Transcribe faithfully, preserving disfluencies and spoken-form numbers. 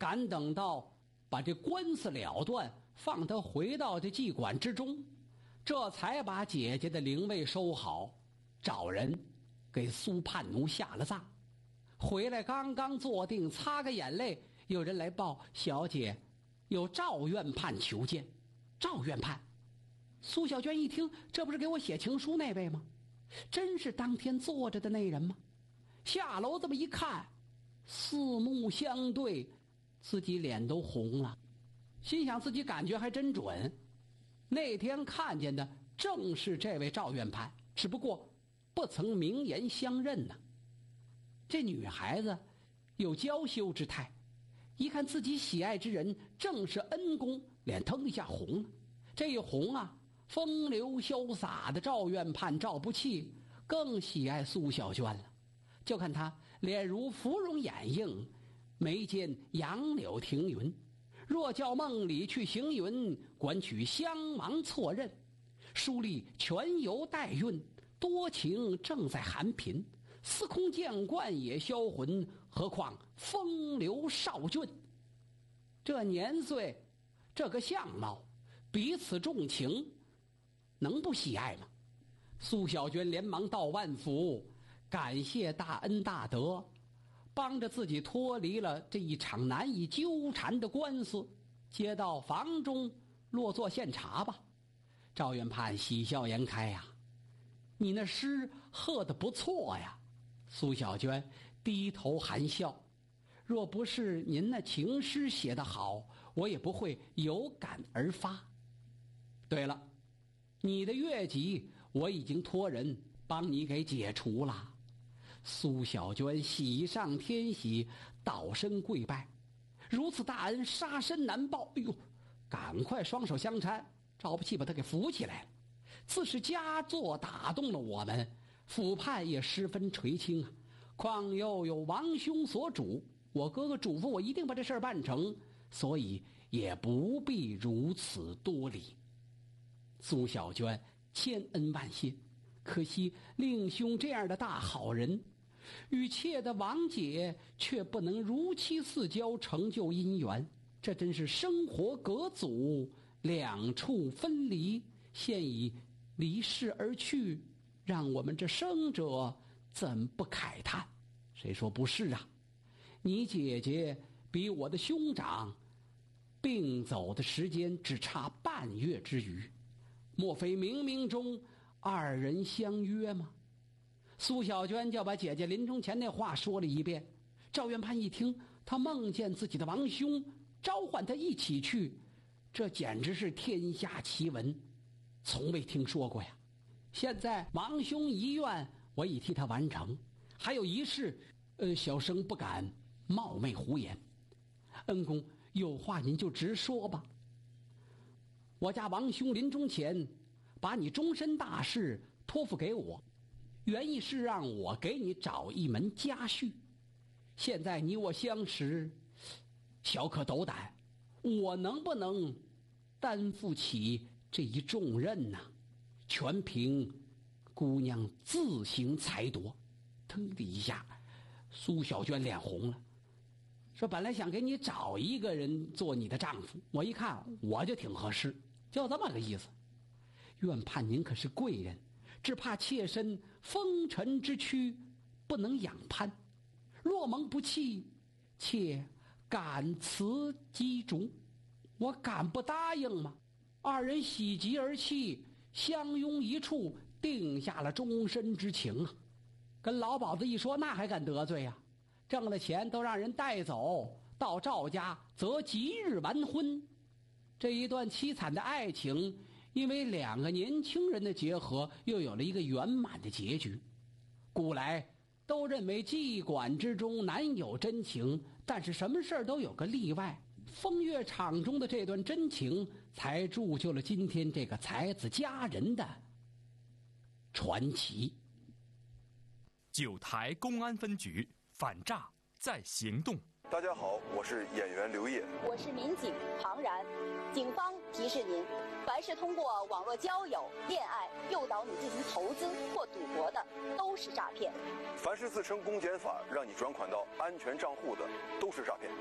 赶等到把这官司了断，放他回到这妓馆之中，这才把姐姐的灵位收好，找人给苏盼奴下了葬。回来刚刚坐定，擦个眼泪，有人来报，小姐有赵院判求见。赵院判，苏小娟一听，这不是给我写情书那位吗？真是当天坐着的那人吗？下楼这么一看，四目相对，自己脸都红了，心想自己感觉还真准，那天看见的正是这位赵院判，只不过不曾明言相认呢。这女孩子有娇羞之态，一看自己喜爱之人正是恩公，脸腾一下红了。这一红啊，风流潇洒的赵院判赵不弃更喜爱苏小娟了。就看她脸如芙蓉掩映，眉间杨柳停云，若叫梦里去行云，管取香芒错认。书立全由代韵，多情正在含贫。司空见惯也销魂，何况风流少俊。这年岁，这个相貌，彼此重情，能不喜爱吗？苏小娟连忙道万福，感谢大恩大德，帮着自己脱离了这一场难以纠缠的官司，接到房中落座献茶吧。赵院判喜笑颜开呀、啊，你那诗贺得不错呀。苏小娟低头含笑，若不是您那情诗写得好，我也不会有感而发。对了，你的月疾我已经托人帮你给解除了。苏小娟喜上添喜，倒身跪拜，如此大恩杀身难报。哎呦，赶快双手相搀，赵不弃把他给扶起来了。自是佳作打动了我们，府判也十分垂青啊。况又有王兄所主，我哥哥嘱咐我一定把这事儿办成，所以也不必如此多礼。苏小娟千恩万谢，可惜令兄这样的大好人，与妾的王姐却不能如期似交，成就姻缘，这真是生活隔阻，两处分离，现已离世而去，让我们这生者怎不慨叹？谁说不是啊？你姐姐比我的兄长病走的时间只差半月之余，莫非冥冥中二人相约吗？苏小娟就把姐姐临终前那话说了一遍。赵元潘一听，他梦见自己的王兄召唤他一起去，这简直是天下奇闻，从未听说过呀。现在王兄遗愿我已替他完成，还有一事，呃，小生不敢冒昧胡言。恩公有话您就直说吧。我家王兄临终前把你终身大事托付给我，原意是让我给你找一门家婿。现在你我相识，小可斗胆，我能不能担负起这一重任呢？全凭姑娘自行裁夺。腾的一下，苏小娟脸红了，说本来想给你找一个人做你的丈夫，我一看我就挺合适，就这么个意思。愿判您可是贵人，只怕妾身风尘之躯不能仰攀，若蒙不弃，妾敢辞机竹。我敢不答应吗？二人喜极而泣，相拥一处，定下了终身之情啊。跟老鸨子一说，那还敢得罪呀、啊？挣了钱都让人带走，到赵家则即日完婚。这一段凄惨的爱情，因为两个年轻人的结合，又有了一个圆满的结局。古来都认为妓馆之中难有真情，但是什么事儿都有个例外。风月场中的这段真情，才铸就了今天这个才子佳人的传奇。 九台公安分局反诈在行动。 大家好，我是演员刘烨， 我是民警庞然。警方提示您，凡是通过网络交友、恋爱诱导你进行投资或赌博的，都是诈骗。 凡是自称公检法让你转款到安全账户的，都是诈骗。